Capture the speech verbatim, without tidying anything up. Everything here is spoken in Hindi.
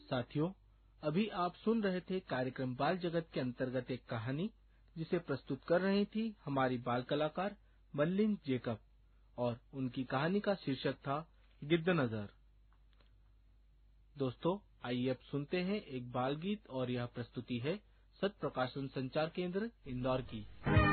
साथियों, अभी आप सुन रहे थे कार्यक्रम बाल जगत के अंतर्गत एक कहानी, जिसे प्रस्तुत कर रही थी हमारी बाल कलाकार मल्लिन जेकब, और उनकी कहानी का शीर्षक था गिद्ध नजर। दोस्तों, आइए अब सुनते हैं एक बाल गीत, और यह प्रस्तुति है सत्य प्रकाशन संचार केंद्र इंदौर की।